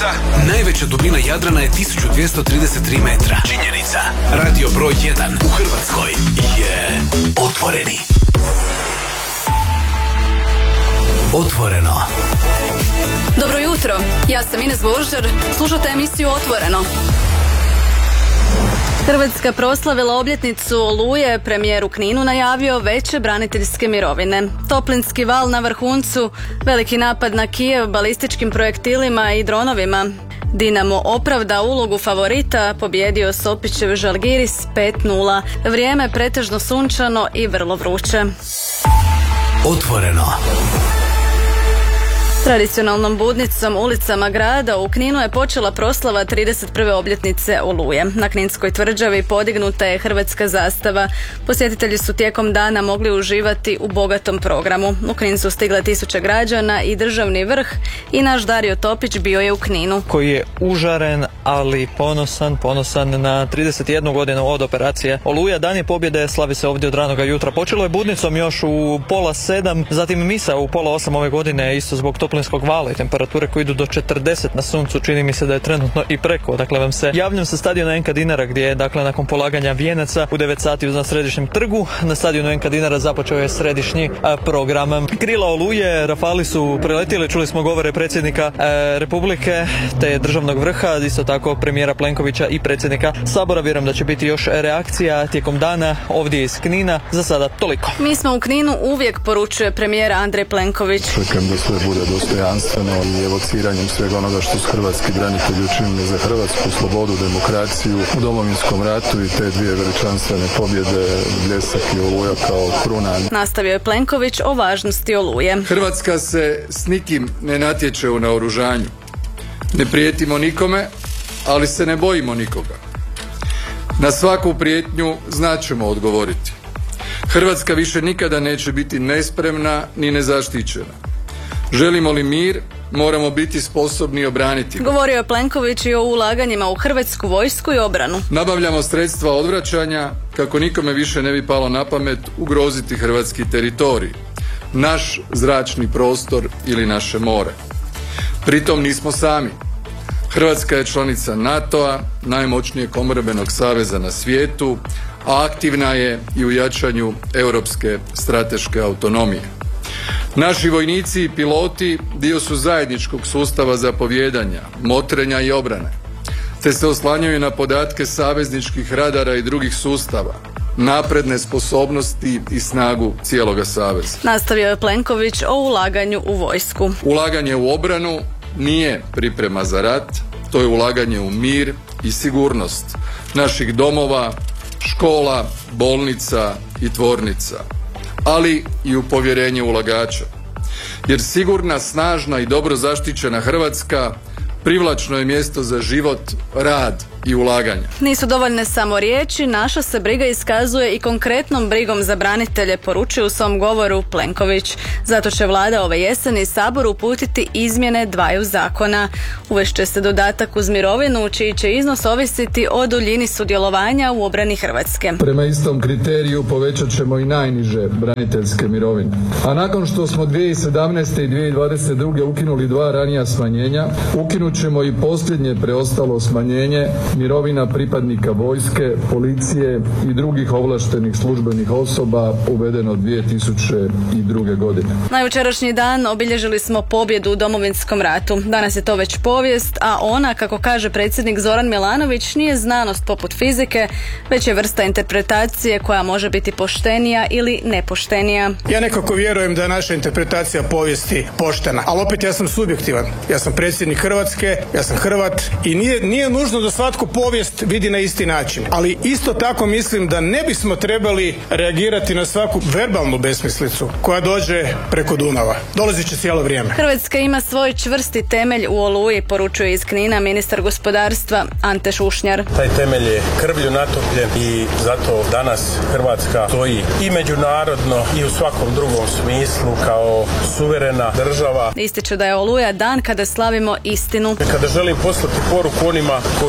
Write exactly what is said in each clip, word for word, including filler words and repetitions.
Činjenica, najveća dubina Jadrana je tisuću dvjesto trideset tri metra. Činjenica, radio broj jedan u Hrvatskoj je Otvoreni. Otvoreno. Dobro jutro, ja sam Ines Božar, slušate emisiju Otvoreno. Hrvatska proslavila obljetnicu Oluje, premijer u Kninu najavio veće braniteljske mirovine. Toplinski val na vrhuncu, veliki napad na Kijev balističkim projektilima i dronovima. Dinamo opravda ulogu favorita, pobjedio Sopićev Žalgiris pet nula. Vrijeme pretežno sunčano i vrlo vruće. Otvoreno. Tradicionalnom budnicom ulicama grada u Kninu je počela proslava trideset prve obljetnice Oluje. Na Kninskoj tvrđavi podignuta je hrvatska zastava. Posjetitelji su tijekom dana mogli uživati u bogatom programu. U Knin su stigle tisuće građana i državni vrh i naš Dario Topić bio je u Kninu. Koji je užaren, ali ponosan, ponosan na trideset jednu godinu od operacije Oluja. Dan pobjede slavi se ovdje od ranoga jutra. Počelo je budnicom još u pola sedam, zatim misa u pola osam ove godine, isto zbog toplinskog vala i temperature koje idu do četrdeset na suncu, čini mi se da je trenutno i preko. Dakle, vam se javljam sa stadiona en ka Dinara gdje je, dakle, nakon polaganja vijenaca u devet sati na središnjem trgu. Na stadionu en ka Dinara započeo je središnji a, program. Krila Oluje, rafali su preletili, čuli smo govore predsjednika e, Republike te državnog vrha, isto tako premijera Plenkovića i predsjednika Sabora. Vjerujem da će biti još reakcija tijekom dana ovdje iz Knina. Za sada toliko. Mi smo u Kninu, uvijek poručuje premijer Andrej Plenković. Čekam da sve bude dostojanstveno i evociranjem svega onoga što su hrvatski branitelji učinili za Hrvatsku, slobodu, demokraciju u Domovinskom ratu i te dvije veličanstvene pobjede, Bljesak i Oluja kao kruna. Nastavio je Plenković o važnosti Oluje. Hrvatska se s nikim ne natječe u naoružanju. Ne prijetimo nikome, ali se ne bojimo nikoga. Na svaku prijetnju znaćemo odgovoriti. Hrvatska više nikada neće biti nespremna ni nezaštićena. Želimo li mir, moramo biti sposobni obraniti. Govorio je Plenković i o ulaganjima u hrvatsku vojsku i obranu. Nabavljamo sredstva odvraćanja kako nikome više ne bi palo na pamet ugroziti hrvatski teritorij, naš zračni prostor ili naše more. Pritom nismo sami. Hrvatska je članica NATO-a, najmoćnijeg obrambenog saveza na svijetu, a aktivna je i u jačanju europske strateške autonomije. Naši vojnici i piloti dio su zajedničkog sustava zapovijedanja, motrenja i obrane, te se oslanjaju na podatke savezničkih radara i drugih sustava, napredne sposobnosti i snagu cijeloga saveza. Nastavio je Plenković o ulaganju u vojsku. Ulaganje u obranu nije priprema za rat, to je ulaganje u mir i sigurnost naših domova, škola, bolnica i tvornica, ali i u povjerenje ulagača. Jer sigurna, snažna i dobro zaštićena Hrvatska privlačno je mjesto za život, rad i ulaganje. Nisu dovoljne samo riječi, naša se briga iskazuje i konkretnom brigom za branitelje, poručuje u svom govoru Plenković. Zato će vlada ove jeseni Saboru uputiti izmjene dvaju zakona. Uvešće se dodatak uz mirovinu, čiji će iznos ovisiti o duljini sudjelovanja u obrani Hrvatske. Prema istom kriteriju povećat ćemo i najniže braniteljske mirovine. A nakon što smo dvije tisuće sedamnaeste i dvije tisuće dvadeset druge ukinuli dva ranija smanjenja, ukinut ćemo i posljednje preostalo smanjenje mirovina pripadnika vojske, policije i drugih ovlaštenih službenih osoba uvedeno dvije tisuće druge. godine. Na jučerašnji dan obilježili smo pobjedu u Domovinskom ratu. Danas je to već povijest, a ona, kako kaže predsjednik Zoran Milanović, nije znanost poput fizike, već je vrsta interpretacije koja može biti poštenija ili nepoštenija. Ja nekako vjerujem da je naša interpretacija povijesti poštena, ali opet ja sam subjektivan. Ja sam predsjednik Hrvatske, ja sam Hrvat i nije, nije nužno da svatko povijest vidi na isti način. Ali isto tako mislim da ne bismo trebali reagirati na svaku verbalnu besmislicu koja dođe preko Dunava. Dolazit će cijelo vrijeme. Hrvatska ima svoj čvrsti temelj u Oluji, poručuje iz Knina ministar gospodarstva Ante Šušnjar. Taj temelj je krvlju natopljen i zato danas Hrvatska stoji i međunarodno i u svakom drugom smislu kao suverena država. Ističe da je Oluja dan kada slavimo istinu. Kada želim poslati poruku onima koji su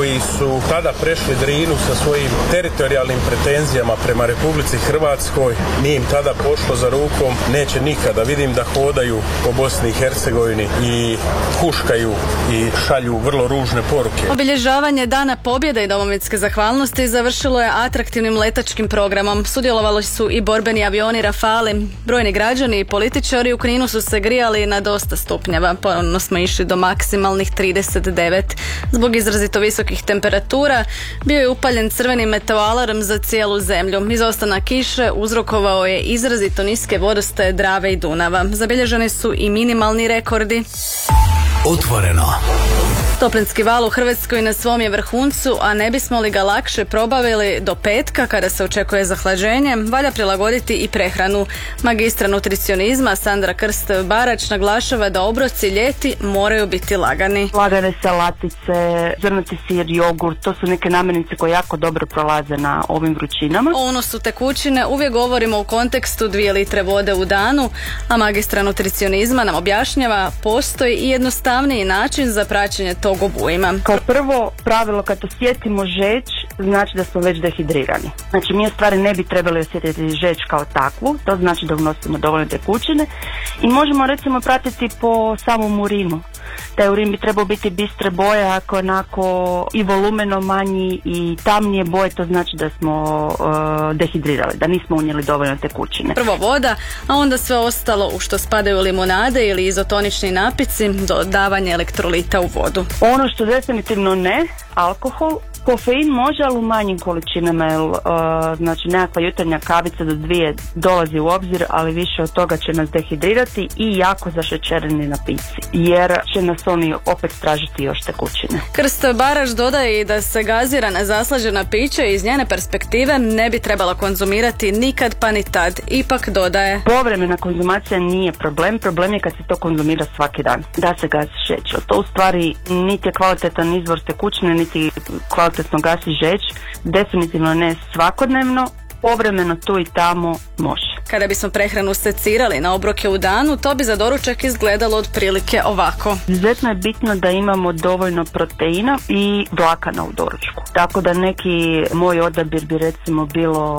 su tada prešli Drinu sa svojim teritorijalnim pretenzijama prema Republici Hrvatskoj. Nije im tada pošlo za rukom, neće nikada. Vidim da hodaju po Bosni i Hercegovini i huškaju i šalju vrlo ružne poruke. Obilježavanje Dana pobjede i domovinske zahvalnosti završilo je atraktivnim letačkim programom. Sudjelovali su i borbeni avioni Rafale. Brojni građani i političari u Kninu su se grijali na dosta stupnjeva. Ponovno smo išli do maksimalnih trideset devet. Zbog izrazito visokih temperatura bio je upaljen crveni meteoalarm za cijelu zemlju. Izostanak kiše uzrokovao je izrazito niske vodostaje Drave i Dunava. Zabilježeni su i minimalni rekordi. Otvoreno. Toplinski val u Hrvatskoj na svom je vrhuncu, a ne bismo li ga lakše probavili do petka kada se očekuje zahlađenje, valja prilagoditi i prehranu. Magistra nutricionizma Sandra Krst-Barač naglašava da obroci ljeti moraju biti lagani. Lagane salatice, zrnati sir, jogurt, to su neke namirnice koje jako dobro prolaze na ovim vrućinama. O unosu tekućine uvijek govorimo u kontekstu dvije litre vode u danu, a magistra nutricionizma nam objašnjava postoji i jednostavniji način za praćenje tog obujma. Kao prvo pravilo, kad osjetimo žeđ, znači da smo već dehidrirani. Znači mi u stvari ne bi trebali osjetiti žeđ kao takvu, to znači da unosimo dovoljno tekućine i možemo recimo pratiti po samom urinu. Taj urin bi trebao biti bistre boje, ako onako i volumeno manji i tamnije boje, to znači da smo uh, dehidrirali, da nismo unijeli dovoljno tekućine. Prvo voda, a onda sve ostalo u što spadaju limunade ili izotonični napici, dodavanje elektrolita u vodu. Ono što definitivno ne, alkohol. Kofein može, ali u manjim količinama, jer uh, znači nekakva jutarnja kavica do dvije dolazi u obzir, ali više od toga će nas dehidrirati i jako zašećereni napici, jer će nas oni opet tražiti još tekućine. Krst-Barač dodaje i da se gazirana zaslađena pića iz njene perspektive ne bi trebala konzumirati nikad pa ni tad. Ipak dodaje: povremena konzumacija nije problem, problem je kad se to konzumira svaki dan, da se gazi šećer. To u stvari niti je kvalitetan izvor tekućine, niti kvalitetno gasi žeđ, definitivno ne svakodnevno, povremeno tu i tamo može. Kada bismo prehranu secirali na obroke u danu, to bi za doručak izgledalo otprilike ovako. Izuzetno je bitno da imamo dovoljno proteina i vlakana u doručku. Tako da neki moj odabir bi recimo bilo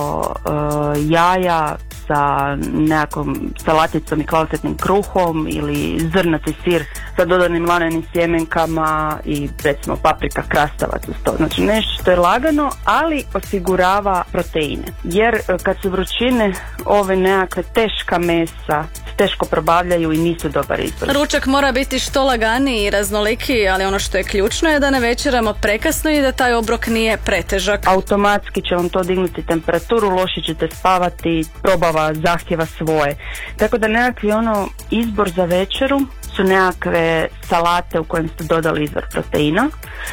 uh, jaja sa nekakvom salaticom i kvalitetnim kruhom ili zrnati sir sa dodanim lanenim sjemenkama i recimo paprika, krastavac uz to. Znači nešto što je lagano, ali osigurava proteine. Jer kad su vrućine, ove nekakve teška mesa teško probavljaju i nisu dobar izbor. Ručak mora biti što laganiji i raznoliki, ali ono što je ključno je da ne večeramo prekasno i da taj obrok nije pretežak. Automatski će vam to dignuti temperaturu, loše ćete spavati, probava zahtjeva svoje. Tako da nekakvi ono izbor za večeru su nekakve salate u kojem ste dodali izvor proteina.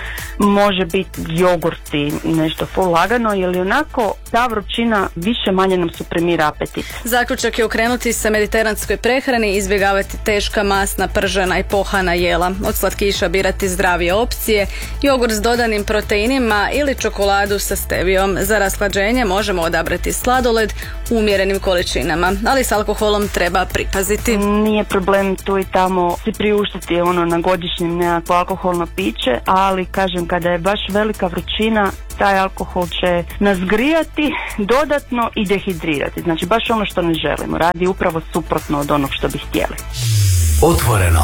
Može biti jogurti, nešto full lagano, jer onako ta vrućina više manje nam suprimira apetit. Zaključak je okrenuti se mediteranskoj prehrani, izbjegavati teška, masna, pržena i pohana jela. Od slatkiša birati zdravije opcije, jogurt s dodanim proteinima ili čokoladu sa stevijom. Za rashlađenje možemo odabrati sladoled u umjerenim količinama, ali s alkoholom treba pripaziti. Nije problem tu i tamo si priuštiti ono na godišnjem nekako alkoholno piće, ali kažem, kada je baš velika vrućina, taj alkohol će nas grijati dodatno i dehidrirati. Znači baš ono što ne želimo. Radi upravo suprotno od onog što bi htjeli. Otvoreno.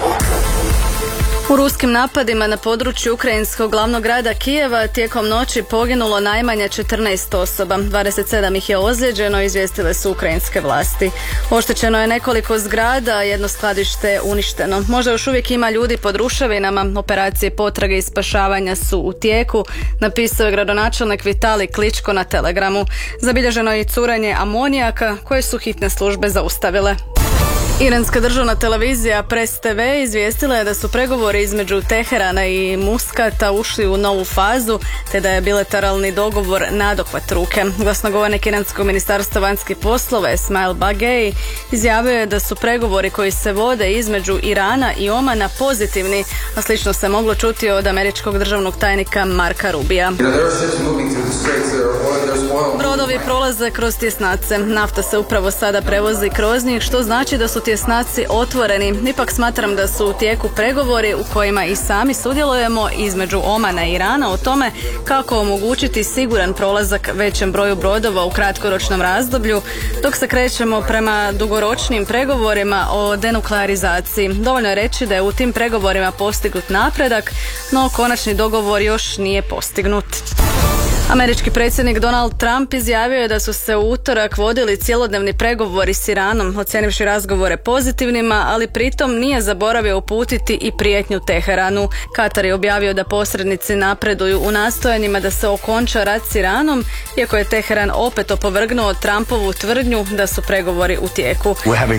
U ruskim napadima na području ukrajinskog glavnog grada Kijeva tijekom noći poginulo najmanje četrnaest osoba. dvadeset sedam ih je ozlijeđeno, izvijestile su ukrajinske vlasti. Oštećeno je nekoliko zgrada, jedno skladište je uništeno. Možda još uvijek ima ljudi pod ruševinama, operacije potrage i spašavanja su u tijeku, napisao je gradonačelnik Vitali Kličko na Telegramu. Zabilježeno je i curenje amonijaka koje su hitne službe zaustavile. Iranska državna televizija Press te ve izvijestila je da su pregovori između Teherana i Muskata ušli u novu fazu, te da je bilateralni dogovor nadohvat ruke. Glasnogovornik Iranskog ministarstva vanjskih poslova Esmail Bagei izjavio je da su pregovori koji se vode između Irana i Omana pozitivni, a slično se moglo čuti od američkog državnog tajnika Marka Rubija. Brodovi prolaze kroz tjesnace. Nafta se upravo sada prevozi kroz njih, što znači da su tjesnaci otvoreni. Ipak smatram da su u tijeku pregovori u kojima i sami sudjelujemo između Omana i Irana o tome kako omogućiti siguran prolazak većem broju brodova u kratkoročnom razdoblju, dok se krećemo prema dugoročnim pregovorima o denuklearizaciji. Dovoljno je reći da je u tim pregovorima postignut napredak, no konačni dogovor još nije postignut. Američki predsjednik Donald Trump izjavio je da su se u utorak vodili cjelodnevni pregovori s Iranom, ocijenivši razgovore pozitivnima, ali pritom nije zaboravio uputiti i prijetnju Teheranu. Katar je objavio da posrednici napreduju u nastojanjima da se okonča rat s Iranom, iako je Teheran opet opovrgnuo Trumpovu tvrdnju da su pregovori u tijeku.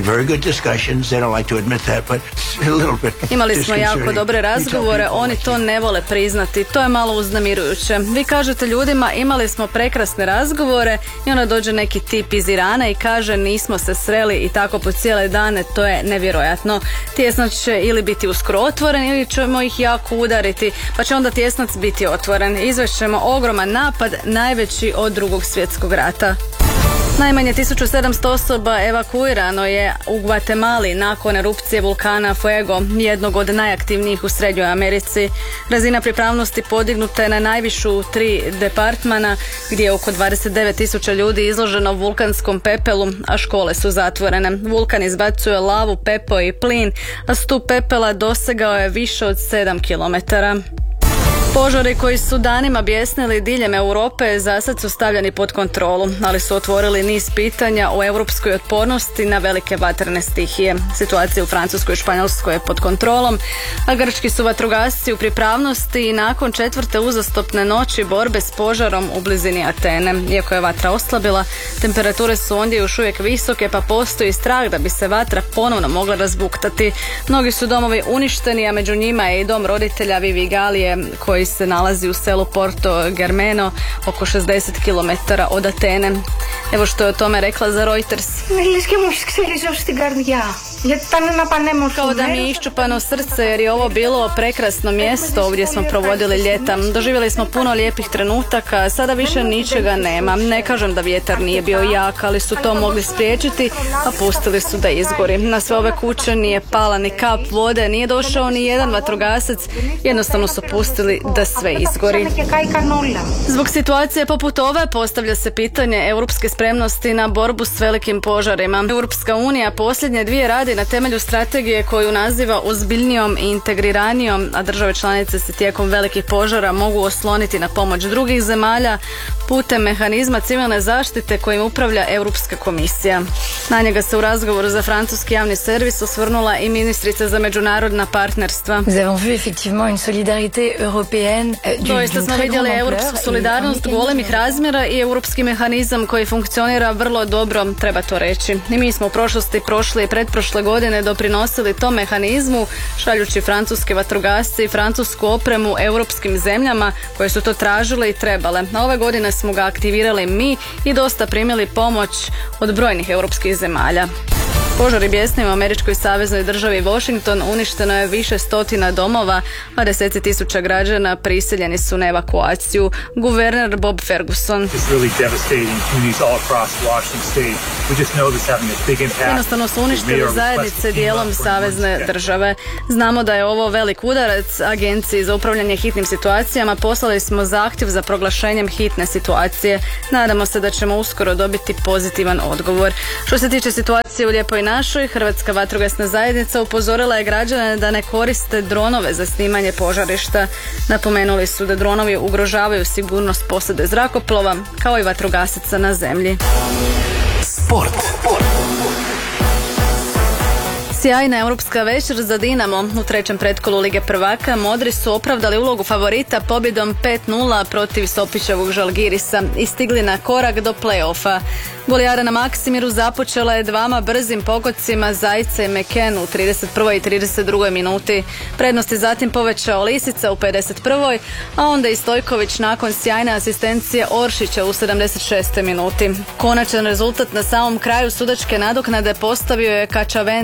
Imali smo jako dobre razgovore, oni to ne vole priznati, to je malo uznemirujuće. Vi kažete ljudima imali smo prekrasne razgovore i onda dođe neki tip iz Irana i kaže nismo se sreli i tako po cijele dane, to je nevjerojatno. Tjesnac će ili biti uskoro otvoren ili ćemo ih jako udariti, pa će onda tjesnac biti otvoren. Izvešćemo ogroman napad, najveći od Drugog svjetskog rata. Najmanje tisuću sedamsto osoba evakuirano je u Gvatemali nakon erupcije vulkana Fuego, jednog od najaktivnijih u Srednjoj Americi. Razina pripravnosti podignuta je na najvišu u tri departmana, gdje je oko dvadeset devet tisuća ljudi izloženo vulkanskom pepelu, a škole su zatvorene. Vulkan izbacuje lavu, pepeo i plin, a stup pepela dosegao je više od sedam kilometara. Požari koji su danima bjesnili diljem Europe zasad su stavljeni pod kontrolu, ali su otvorili niz pitanja o europskoj otpornosti na velike vatrene stihije. Situacija u Francuskoj i Španjolskoj je pod kontrolom, a grčki su vatrogasci u pripravnosti i nakon četvrte uzastopne noći borbe s požarom u blizini Atene. Iako je vatra oslabila, temperature su ondje još uvijek visoke, pa postoji strah da bi se vatra ponovno mogla razbuktati. Mnogi su domovi uništeni, a među njima je i dom roditelja Vivigalije, koji se nalazi u selu Porto Germeno, oko šezdeset kilometara od Atene. Evo što je o tome rekla za Reuters. Kao da mi je iščupano srce jer je ovo bilo prekrasno mjesto, ovdje smo provodili ljeta. Doživjeli smo puno lijepih trenutaka, sada više ničega nema. Ne kažem da vjetar nije bio jak, ali su to mogli spriječiti, a pustili su da izgori. Na sve ove kuće nije pala ni kap vode, nije došao ni jedan vatrogasac, jednostavno su pustili da sve izgori. Zbog situacije poput ove postavlja se pitanje europske spremnosti na borbu s velikim požarima. Europska unija posljednje dvije radi na temelju strategije koju naziva ozbiljnijom i integriranijom, a države članice se tijekom velikih požara mogu osloniti na pomoć drugih zemalja putem mehanizma civilne zaštite kojim upravlja Europska komisija. Na njega se u razgovoru za francuski javni servis osvrnula i ministrica za međunarodna partnerstva. Doista smo vidjeli europsku solidarnost golemih razmjera i europski mehanizam koji funkcionira vrlo dobro, treba to reći. I mi smo u prošlosti prošle i pretprošle godine doprinosili tom mehanizmu, šaljući francuske vatrogasce i francusku opremu europskim zemljama koje su to tražile i trebale. A ove godine smo ga aktivirali mi i dosta primili pomoć od brojnih europskih zemalja. Požari bjesni u američkoj saveznoj državi Washington, uništeno je više stotina domova, a deseci tisuća građana prisiljeni su na evakuaciju. Guverner Bob Ferguson. Jednostavno su uništili zajednice dijelom savezne države. Znamo da je ovo velik udarac. Agenciji za upravljanje hitnim situacijama poslali smo zahtjev za proglašenjem hitne situacije. Nadamo se da ćemo uskoro dobiti pozitivan odgovor. Što se tiče situacije u Lijepoj našoj, Hrvatska vatrogasna zajednica upozorila je građane da ne koriste dronove za snimanje požarišta. Napomenuli su da dronovi ugrožavaju sigurnost posade zrakoplova, kao i vatrogasaca na zemlji. Sport. Sjajna europska večer za Dinamo. U trećem pretkolu Lige prvaka Modri su opravdali ulogu favorita pobjedom pet nula protiv Sopićevog Žalgirisa i stigli na korak do play-offa. Golijada na Maksimiru započela je dvama brzim pogodcima Zajca i Mekenu u trideset prvoj i trideset drugoj minuti. Prednost je zatim povećao Lisica u pedeset prvoj, a onda i Stojković nakon sjajne asistencije Oršića u sedamdeset šestoj minuti. Konačan rezultat na samom kraju sudačke nadoknade postavio je Kačavenda.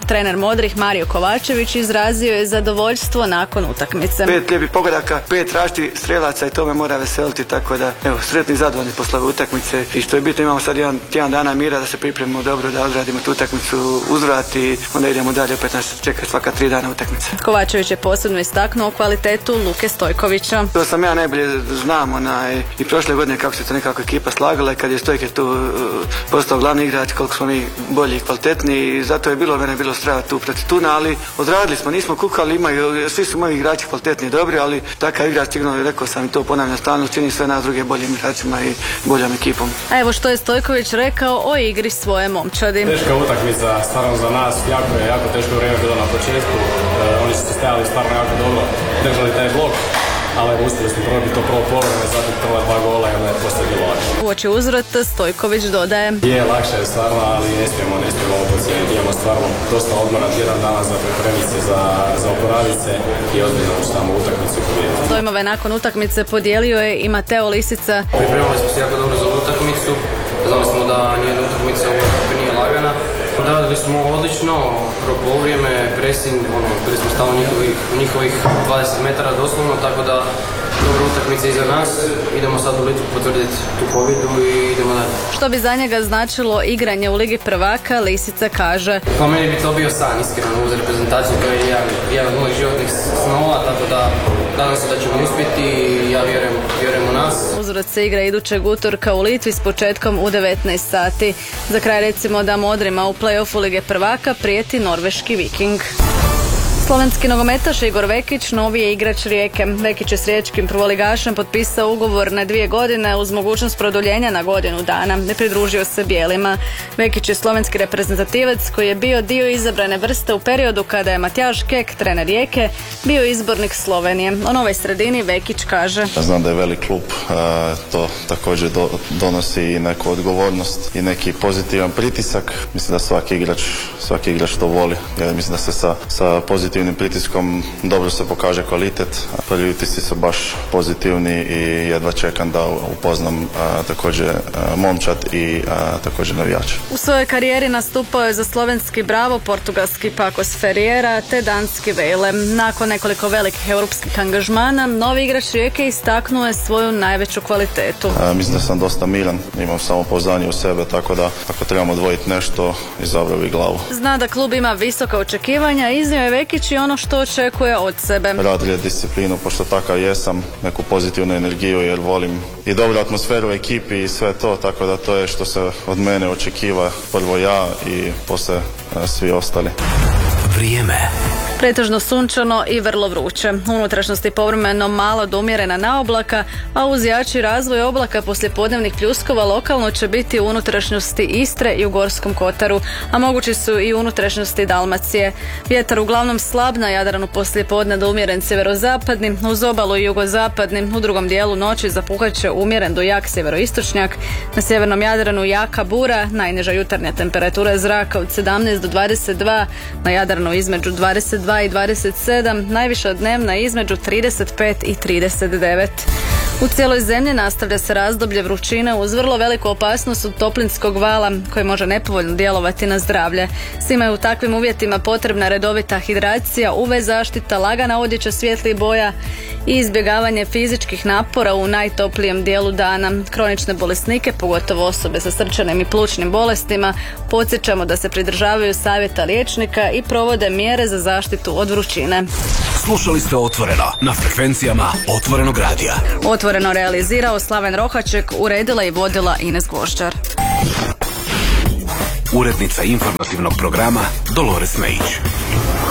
Trener modrih Mario Kovačević izrazio je zadovoljstvo nakon utakmice. Pet lijepih pogodaka, pet različitih strelaca i to me mora veseliti, tako da evo, sretni i zadovoljni posle utakmice i što je bitno imamo sad jedan tjedan dana mira da se pripremimo dobro, da odradimo tu utakmicu uzvrat i onda idemo dalje, opet nas čeka svaka tri dana utakmice. Kovačević je posebno istaknuo kvalitetu Luke Stojkovića. To sam ja najbolje znam onaj, i prošle godine kako se to nekako ekipa slagala i kad je Stojke tu uh, postao glavni igrač, koliko smo mi bolji i kvalitetni i zato je bilo mene bilo strava tu protiv Tuna, ali odradili smo, nismo kukali, imaju, svi su moji igrači kvalitetni i dobri, ali takav igrač stignuo, rekao sam i to ponavljam stalno, čini sve nas druge boljim igračima i boljom ekipom. A evo što je Stojković rekao o igri svoje momčadi. Teška utakmica, stvarno za nas, jako je, jako teško vrijeme bilo na početku, e, oni su se stajali stvarno jako dobro, držali taj blok, ali uspjeli smo probiti to prvo polovreme, zatim prva dva gola i onda je poslije bilo lakše. Uoči uzvrata Stojković dodaje: Je, lakše je stvarno, ali ne smijemo, ne smijemo ovo pocijeniti, imamo stvarno dosta odmora, jedan dana za pripremice, za, za oporavice i ozbiljno u samu utakmicu pobijediti. Dojmove nakon utakmice podijelio je i Mateo Lisica. Pripremali smo se jako dobro za utakmicu, znali smo da nijedna utakmica ovo nije lagana. Odradili smo odlično, prvo polovrijeme, pressing, ono, bili smo stalno njihovih, njihovih dvadeset metara doslovno, tako da dobra utakmica iza nas, idemo sad u Litvu potvrditi tu pobjedu i idemo dalje. Što bi za njega značilo igranje u Ligi prvaka, Lisica kaže: Pa meni bi to bio san, iskreno, uz reprezentaciju koja je jedan, jedan od mojih životnih snova, tako da nadam se da ćemo uspjeti i ja vjerujem, vjerujem u nas. Uzvrat se igra idućeg utorka u Litvi s početkom u devetnaest sati. Za kraj recimo da modrima u play-offu Lige prvaka prijeti norveški Viking. Slovenski nogometaš Igor Vekić novi je igrač Rijeke. Vekić je s riječkim prvoligašem potpisao ugovor na dvije godine uz mogućnost produljenja na godinu dana. Ne pridružio se bijelima. Vekić je slovenski reprezentativac koji je bio dio izabrane vrste u periodu kada je Matjaž Kek, trener Rijeke, bio izbornik Slovenije. O novoj sredini Vekić kaže: Znam da je velik klub, to također do, donosi i neku odgovornost i neki pozitivan pritisak. Mislim da svaki igrač, svaki igrač to voli. Ja mislim da se sa, sa pozitivnim pritiskom dobro se pokaže kvalitet. Prvi utisci su baš pozitivni i jedva čekam da upoznam a, također a, momčad i a, također navijače. U svojoj karijeri nastupao je za slovenski Bravo, portugalski Pacos Ferreira te danski Vejle. Nakon nekoliko velikih europskih angažmana, novi igrač Rijeke istaknuo je svoju najveću kvalitetu. A, mislim da sam dosta miran, imam samopouzdanje u sebe, tako da ako trebamo odvojiti nešto, izabrao bi glavu. Zna da klub ima visoka očekivanja, iznio je Vekić i ono što očekuje od sebe. Radili disciplinu, pošto takav jesam, neku pozitivnu energiju jer volim i dobru atmosferu u ekipi i sve to, tako da to je što se od mene očekiva, prvo ja i poslije svi ostali. Vrijeme. Pretežno sunčano i vrlo vruće. Unutrašnjosti povremeno malo do umjerena na oblaka, a uz jači razvoj oblaka poslije podnevnih pljuskova lokalno će biti u unutrašnjosti Istre i u Gorskom kotaru, a mogući su i u unutrašnjosti Dalmacije. Vjetar uglavnom slab, na Jadranu poslije podne do umjeren sjeverozapadni, uz obalu i jugozapadni, u drugom dijelu noći zapuhat će umjeren do jak sjeveroistočnjak, na sjevernom Jadranu jaka bura, najniža jutarnja temperatura zraka od sedamnaest do dvadeset dva, na Jadranu između dvadeset dva i dvadeset sedam, najviša dnevna između trideset pet i trideset devet. U cijeloj zemlji nastavlja se razdoblje vrućine uz vrlo veliku opasnost od toplinskog vala koji može nepovoljno djelovati na zdravlje. Svima je u takvim uvjetima potrebna redovita hidracija, U V zaštita, lagana odjeća svijetlih boja i izbjegavanje fizičkih napora u najtoplijem dijelu dana. Kronične bolesnike, pogotovo osobe sa srčanim i plućnim bolestima, podsjećamo da se pridržavaju savjeta liječnika i provode mjere za zaštitu od vrućine. Slušali ste Otvoreno na frekvencijama Otvorenog radija. Otvoreno realizirao Slaven Rohaček, uredila i vodila Ines Gvoščar. Urednica informativnog programa Dolores Mejić.